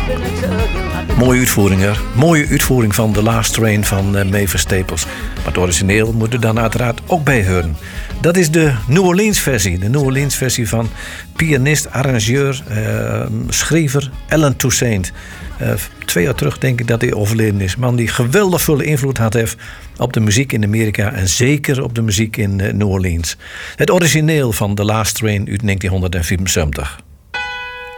Mooie uitvoering, hè? Mooie uitvoering van The Last Train van Mavis Staples. Maar het origineel moet er dan uiteraard ook bij horen. Dat is de New Orleans versie. De New Orleans versie van pianist, arrangeur, schrijver Alan Toussaint. 2 jaar terug denk ik dat hij overleden is. Man die geweldig veel invloed had heeft op de muziek in Amerika en zeker op de muziek in New Orleans. Het origineel van The Last Train uit 1974.